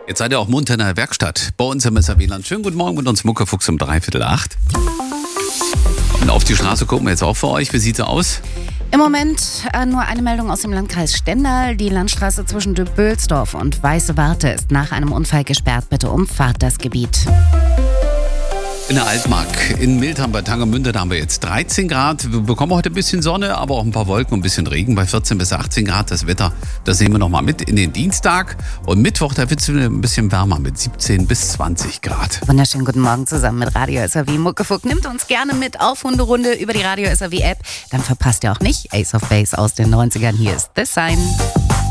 Jetzt seid ihr auch munter in der Werkstatt bei uns im SAW-Land. Schönen guten Morgen mit uns Muckefuchs um 7:45. Und auf die Straße gucken wir jetzt auch für euch. Wie sieht's aus? Im Moment nur eine Meldung aus dem Landkreis Stendal. Die Landstraße zwischen Döbelsdorf und Weiße Warte ist nach einem Unfall gesperrt. Bitte umfahrt das Gebiet. In der Altmark, in Mildheim bei Tangermünde, da haben wir jetzt 13 Grad. Wir bekommen heute ein bisschen Sonne, aber auch ein paar Wolken und ein bisschen Regen bei 14 bis 18 Grad. Das Wetter, das nehmen wir nochmal mit in den Dienstag. Und Mittwoch, da wird es ein bisschen wärmer mit 17 bis 20 Grad. Wunderschönen guten Morgen zusammen mit Radio SAW. Muckefuck nimmt uns gerne mit auf Hunderunde über die Radio SAW App. Dann verpasst ihr auch nicht Ace of Base aus den 90ern. Hier ist The Sign.